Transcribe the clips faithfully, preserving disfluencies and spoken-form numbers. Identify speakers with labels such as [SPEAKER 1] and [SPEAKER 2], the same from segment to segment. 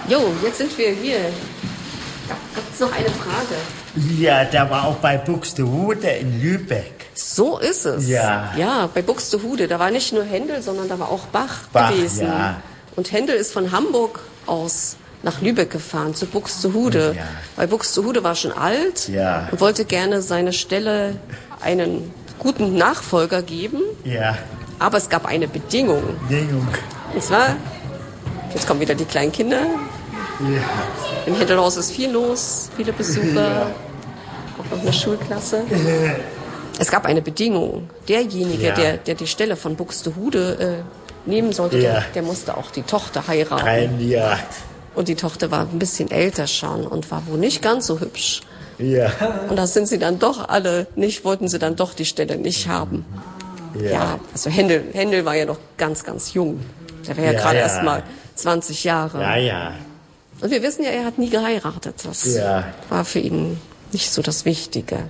[SPEAKER 1] Jo, jetzt sind wir hier. Gibt es noch eine Frage?
[SPEAKER 2] Ja, da war auch bei Buxtehude in Lübeck.
[SPEAKER 1] So ist es.
[SPEAKER 2] Ja.
[SPEAKER 1] Ja, bei Buxtehude. Da war nicht nur Händel, sondern da war auch Bach,
[SPEAKER 2] Bach
[SPEAKER 1] gewesen.
[SPEAKER 2] Ja.
[SPEAKER 1] Und Händel ist von Hamburg aus nach Lübeck gefahren, zu Buxtehude.
[SPEAKER 2] Ja.
[SPEAKER 1] Weil Buxtehude war schon alt
[SPEAKER 2] Ja.
[SPEAKER 1] und wollte gerne seine Stelle einen guten Nachfolger geben.
[SPEAKER 2] Ja.
[SPEAKER 1] Aber es gab eine Bedingung.
[SPEAKER 2] Bedingung.
[SPEAKER 1] Und zwar, jetzt kommen wieder die kleinen Kinder.
[SPEAKER 2] Ja.
[SPEAKER 1] Im Händelhaus ist viel los, viele Besucher,
[SPEAKER 2] Ja.
[SPEAKER 1] auch noch eine Schulklasse. Es gab eine Bedingung. Derjenige,
[SPEAKER 2] Ja.
[SPEAKER 1] der, der die Stelle von Buxtehude äh, nehmen sollte,
[SPEAKER 2] Ja.
[SPEAKER 1] der, der musste auch die Tochter heiraten.
[SPEAKER 2] Kein Ja.
[SPEAKER 1] Und die Tochter war ein bisschen älter schon und war wohl nicht ganz so hübsch.
[SPEAKER 2] Ja.
[SPEAKER 1] Und da sind sie dann doch alle nicht, wollten sie dann doch die Stelle nicht haben.
[SPEAKER 2] Ja.
[SPEAKER 1] Ja, also Händel, Händel war ja noch ganz, ganz jung. Der war ja,
[SPEAKER 2] Ja,
[SPEAKER 1] gerade
[SPEAKER 2] ja.
[SPEAKER 1] erst mal zwanzig Jahre.
[SPEAKER 2] Ja, ja.
[SPEAKER 1] Und wir wissen ja, er hat nie geheiratet. Das
[SPEAKER 2] Ja.
[SPEAKER 1] war für ihn nicht so das Wichtige.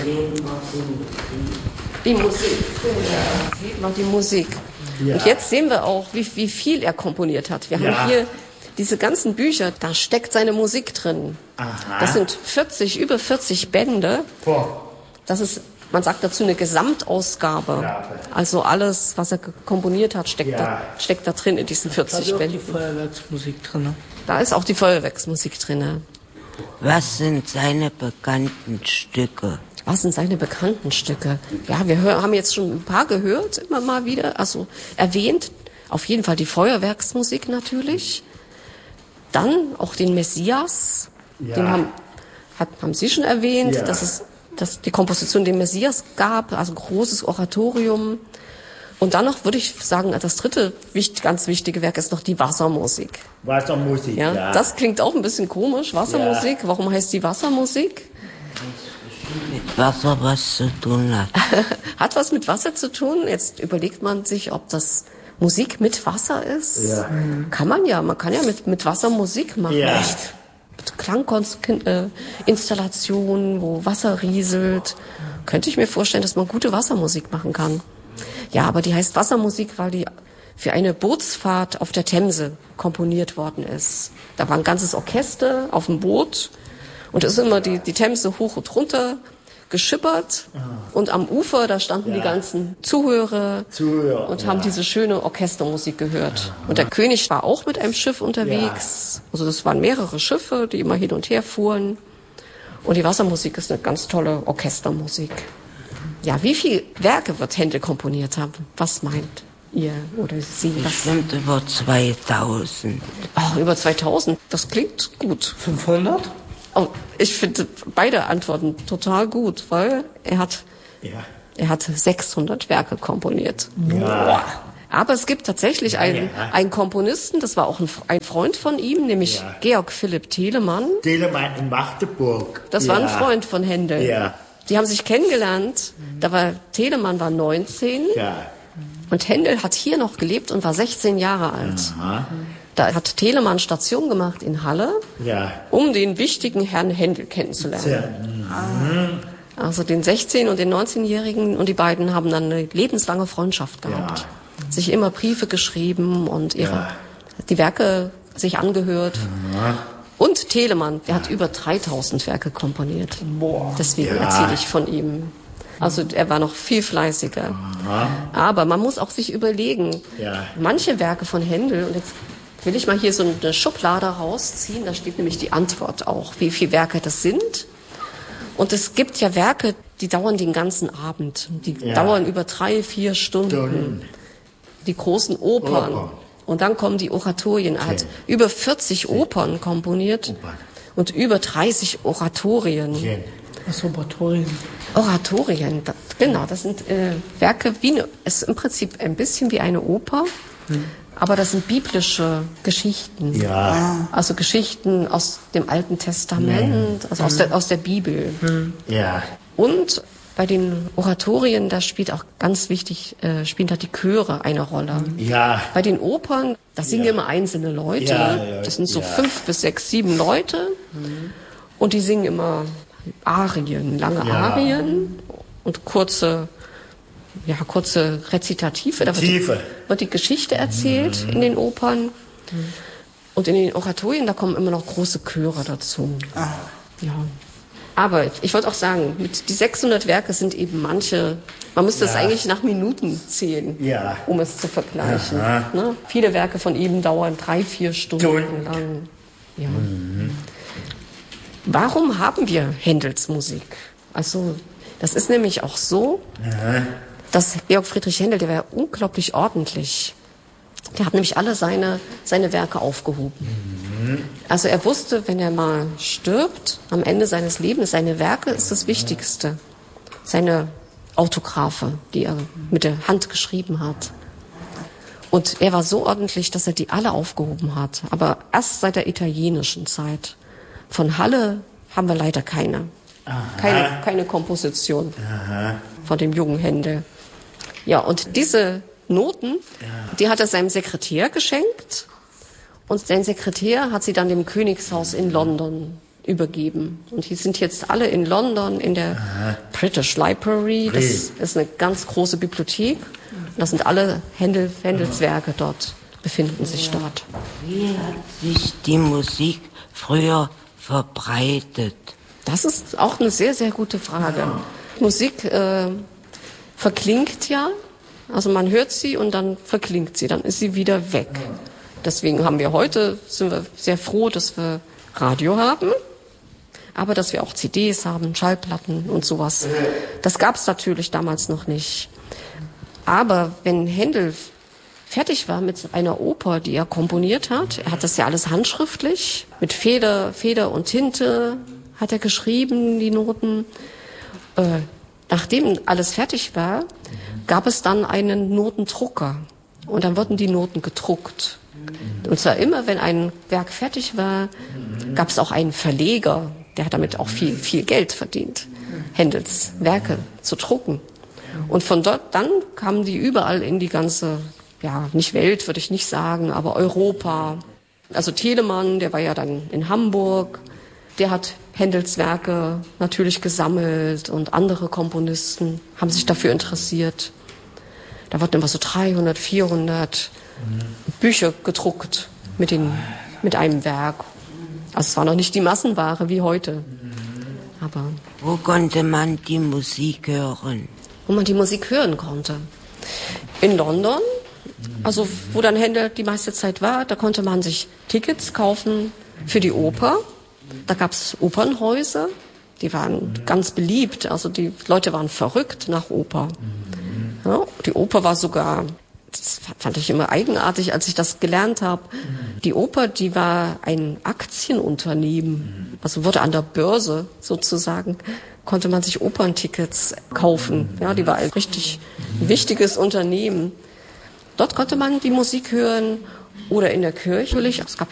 [SPEAKER 1] Die Musik. Ja. Sieht man die Musik.
[SPEAKER 2] Ja.
[SPEAKER 1] Und jetzt sehen wir auch, wie, wie viel er komponiert hat. Wir
[SPEAKER 2] Ja.
[SPEAKER 1] haben hier diese ganzen Bücher, da steckt seine Musik drin.
[SPEAKER 2] Aha.
[SPEAKER 1] Das sind vierzig, über vierzig Bände.
[SPEAKER 2] Boah.
[SPEAKER 1] Das ist, man sagt dazu, eine Gesamtausgabe.
[SPEAKER 2] Ja.
[SPEAKER 1] Also alles, was er komponiert hat, steckt,
[SPEAKER 2] Ja.
[SPEAKER 1] da, steckt da drin in diesen vierzig
[SPEAKER 3] Da ist auch die
[SPEAKER 1] Bänden.
[SPEAKER 3] Feuerwerksmusik drin.
[SPEAKER 1] Da ist auch die Feuerwerksmusik drin.
[SPEAKER 4] Was sind seine bekannten Stücke?
[SPEAKER 1] Was sind seine bekannten Stücke? Ja, wir hör, haben jetzt schon ein paar gehört, immer mal wieder. Also erwähnt, auf jeden Fall die Feuerwerksmusik natürlich. Dann auch den Messias.
[SPEAKER 2] Ja.
[SPEAKER 1] Den haben, hat, haben Sie schon erwähnt,
[SPEAKER 2] Ja.
[SPEAKER 1] dass es dass die Komposition den Messias gab, also großes Oratorium. Und dann noch, würde ich sagen, das dritte wichtig, ganz wichtige Werk ist noch die Wassermusik.
[SPEAKER 2] Wassermusik,
[SPEAKER 1] Ja,
[SPEAKER 2] ja.
[SPEAKER 1] das klingt auch ein bisschen komisch, Wassermusik. Warum heißt die Wassermusik?
[SPEAKER 4] Mit Wasser was zu tun hat.
[SPEAKER 1] Hat was mit Wasser zu tun. Jetzt überlegt man sich, ob das Musik mit Wasser ist.
[SPEAKER 2] Ja.
[SPEAKER 1] Kann man ja. Man kann ja mit, mit Wasser Musik machen.
[SPEAKER 2] Ja.
[SPEAKER 1] Mit Klanginstallationen, wo Wasser rieselt. Könnte ich mir vorstellen, dass man gute Wassermusik machen kann. Ja, aber die heißt Wassermusik, weil die für eine Bootsfahrt auf der Themse komponiert worden ist. Da war ein ganzes Orchester auf dem Boot und es ist immer die, die Themse hoch und runter geschippert und am Ufer, da standen
[SPEAKER 2] Ja.
[SPEAKER 1] die ganzen Zuhörer,
[SPEAKER 2] Zuhörer,
[SPEAKER 1] und
[SPEAKER 2] ja.
[SPEAKER 1] haben diese schöne Orchestermusik gehört. Und der König war auch mit einem Schiff unterwegs. Also das waren mehrere Schiffe, die immer hin und her fuhren. Und die Wassermusik ist eine ganz tolle Orchestermusik. Ja, wie viele Werke wird Händel komponiert haben? Was meint ihr oder Sie? Was?
[SPEAKER 4] Bestimmt über zweitausend.
[SPEAKER 1] Ach, über zweitausend. Das klingt gut.
[SPEAKER 3] fünfhundert?
[SPEAKER 1] Oh, ich finde beide Antworten total gut, weil er hat,
[SPEAKER 2] Ja.
[SPEAKER 1] er hat sechshundert Werke komponiert.
[SPEAKER 2] Ja.
[SPEAKER 1] Aber es gibt tatsächlich einen,
[SPEAKER 2] ja.
[SPEAKER 1] einen Komponisten, das war auch ein, ein Freund von ihm, nämlich
[SPEAKER 2] Ja.
[SPEAKER 1] Georg Philipp Telemann.
[SPEAKER 2] Telemann in Magdeburg.
[SPEAKER 1] Das
[SPEAKER 2] ja.
[SPEAKER 1] war ein Freund von Händel.
[SPEAKER 2] Ja.
[SPEAKER 1] Die haben sich kennengelernt. Da war Telemann war neunzehn
[SPEAKER 2] Ja.
[SPEAKER 1] und Händel hat hier noch gelebt und war sechzehn Jahre alt.
[SPEAKER 2] Aha.
[SPEAKER 1] Da hat Telemann Station gemacht in Halle,
[SPEAKER 2] Ja.
[SPEAKER 1] um den wichtigen Herrn Händel kennenzulernen.
[SPEAKER 2] Sehr.
[SPEAKER 1] Also den sechzehn- und den neunzehnjährigen, und die beiden haben dann eine lebenslange Freundschaft gehabt.
[SPEAKER 2] Ja.
[SPEAKER 1] Sich immer Briefe geschrieben und ihre,
[SPEAKER 2] Ja.
[SPEAKER 1] die Werke sich angehört. Und Telemann, der hat über dreitausend Werke komponiert.
[SPEAKER 3] Boah.
[SPEAKER 1] Deswegen
[SPEAKER 2] Ja.
[SPEAKER 1] erzähle ich von ihm. Also er war noch viel fleißiger. Aber man muss auch sich überlegen,
[SPEAKER 2] Ja.
[SPEAKER 1] manche Werke von Händel, und jetzt will ich mal hier so eine Schublade rausziehen, da steht nämlich die Antwort auch, wie viele Werke das sind. Und es gibt ja Werke, die dauern den ganzen Abend. Die
[SPEAKER 2] Ja.
[SPEAKER 1] dauern über drei, vier Stunden.
[SPEAKER 2] Stunden.
[SPEAKER 1] Die großen Opern.
[SPEAKER 2] Opern.
[SPEAKER 1] Und dann kommen die Oratorien. Er hat über vierzig Opern komponiert
[SPEAKER 2] Opern.
[SPEAKER 1] und über dreißig Oratorien.
[SPEAKER 2] Ja.
[SPEAKER 3] Das Oratorien.
[SPEAKER 1] Oratorien, das, genau, das sind äh, Werke, wie eine, es ist im Prinzip ein bisschen wie eine Oper, aber das sind biblische Geschichten.
[SPEAKER 2] Ja.
[SPEAKER 1] Also Geschichten aus dem Alten Testament, also aus der, aus der Bibel.
[SPEAKER 2] Ja.
[SPEAKER 1] Und bei den Oratorien, da spielt auch ganz wichtig, äh, spielen da die Chöre eine Rolle.
[SPEAKER 2] Ja.
[SPEAKER 1] Bei den Opern, da singen
[SPEAKER 2] Ja.
[SPEAKER 1] immer einzelne Leute.
[SPEAKER 2] Ja, ja,
[SPEAKER 1] das sind so
[SPEAKER 2] ja.
[SPEAKER 1] fünf bis sechs, sieben Leute. Und die singen immer Arien, lange
[SPEAKER 2] Ja.
[SPEAKER 1] Arien und kurze, ja, kurze Rezitative. Da wird die,
[SPEAKER 2] Tiefe.
[SPEAKER 1] wird die Geschichte erzählt in den Opern. Und in den Oratorien, da kommen immer noch große Chöre dazu.
[SPEAKER 3] Ah.
[SPEAKER 1] Ja. Aber ich wollte auch sagen, mit die sechshundert Werke sind eben manche, man müsste es
[SPEAKER 2] Ja.
[SPEAKER 1] eigentlich nach Minuten zählen,
[SPEAKER 2] Ja.
[SPEAKER 1] um es zu vergleichen.
[SPEAKER 2] Aha.
[SPEAKER 1] Ne? Viele Werke von ihm dauern drei, vier Stunden
[SPEAKER 2] Stunden.
[SPEAKER 1] lang. Ja. Mhm. Warum haben wir Händels Musik? Also, das ist nämlich auch so,
[SPEAKER 2] Aha.
[SPEAKER 1] dass Georg Friedrich Händel, der war ja unglaublich ordentlich. Der hat nämlich alle seine, seine Werke aufgehoben. Mhm. Also er wusste, wenn er mal stirbt, am Ende seines Lebens, seine Werke ist das Wichtigste. Seine Autographe, die er mit der Hand geschrieben hat. Und er war so ordentlich, dass er die alle aufgehoben hat. Aber erst seit der italienischen Zeit. Von Halle haben wir leider keine. Keine, keine Komposition
[SPEAKER 2] Aha.
[SPEAKER 1] von dem jungen Händel. Ja, und diese Noten, die hat er seinem Sekretär geschenkt. Und sein Sekretär hat sie dann dem Königshaus in London übergeben. Und die sind jetzt alle in London in der Aha. British Library. Das ist eine ganz große Bibliothek. Und das sind alle Händel, Händels Werke dort, befinden sich dort.
[SPEAKER 4] Wie hat sich die Musik früher verbreitet?
[SPEAKER 1] Das ist auch eine sehr, sehr gute Frage. Musik äh, verklingt ja. Also man hört sie und dann verklingt sie, dann ist sie wieder weg. Deswegen haben wir heute, sind wir sehr froh, dass wir Radio haben, aber dass wir auch C Ds haben, Schallplatten und sowas. Das gab es natürlich damals noch nicht. Aber wenn Händel fertig war mit einer Oper, die er komponiert hat, er hat das ja alles handschriftlich, mit Feder, Feder und Tinte hat er geschrieben, die Noten. Äh, nachdem alles fertig war, gab es dann einen Notendrucker. Und dann wurden die Noten gedruckt. Und zwar immer, wenn ein Werk fertig war, gab es auch einen Verleger, der hat damit auch viel, viel Geld verdient, Händels Werke zu drucken. Und von dort dann kamen die überall in die ganze, ja, nicht Welt, würde ich nicht sagen, aber Europa. Also Telemann, der war ja dann in Hamburg, der hat Händels Werke natürlich gesammelt und andere Komponisten haben sich dafür interessiert. Da wurden immer so dreihundert, vierhundert Bücher gedruckt mit, den, mit einem Werk. Also es war noch nicht die Massenware wie heute. Aber
[SPEAKER 4] Wo konnte man die Musik hören?
[SPEAKER 1] wo man die Musik hören konnte. In London, also wo dann Händel die meiste Zeit war, da konnte man sich Tickets kaufen für die Oper. Da gab es Opernhäuser, die waren ganz beliebt. Also die Leute waren verrückt nach Oper. Ja, die Oper war sogar, das fand ich immer eigenartig, als ich das gelernt habe. Die Oper, die war ein Aktienunternehmen, also wurde an der Börse sozusagen, konnte man sich Operntickets kaufen. Ja, die war ein richtig wichtiges Unternehmen. Dort konnte man die Musik hören oder in der Kirche. Es gab